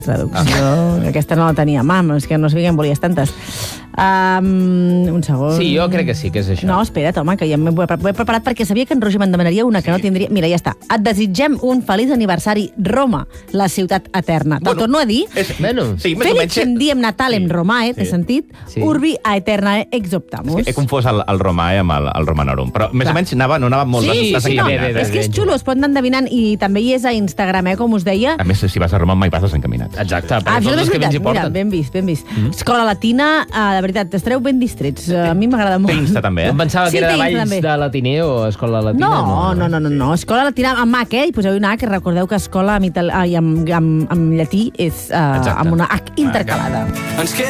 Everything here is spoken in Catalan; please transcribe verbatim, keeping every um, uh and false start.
traducció. Ah. Aquesta no la tenia, mam, és que no sabia que en volies tantes. Um, un segon. Sí, jo crec que sí, que és això. No, espera't, home, que ja m'ho he, he preparat perquè sabia que en Roger me'n demanaria una que sí. no tindria... Mira, ja està. Et desitgem un feliç aniversari, Roma, la ciutat eterna. Bueno, Te'l torno a dir. És, bueno, sí, Felicem diem Natalem sí. Romae, t'he sí. sentit? Sí. Urbi aeternae ex optamus. He confós el, el Romae amb el, el Romanorum, però més Clar. o menys anava, no anava molt sí, desencaminat. Sí, no, bé, bé, és que és xulo, es pot anar endevinant i també hi és a Instagram, eh, com us deia. A més, si vas a Roma mai vas desencaminat. Exacte, ah, això és veritat, mira, ben vist, ben vist. Mm. Escola Latina, uh, de veritat, estareu ben distrets. Uh, a mi m'agrada molt. Té Insta, també, eh? Em pensava sí, que era de Valls també. de Latineo o Escola Latina. No, no, no, no, no. Escola Latina amb H, eh? I poseu una H, recordeu que escola amb, itali... Ai, amb, amb, amb llatí és uh, amb una H intercalada. Ens queda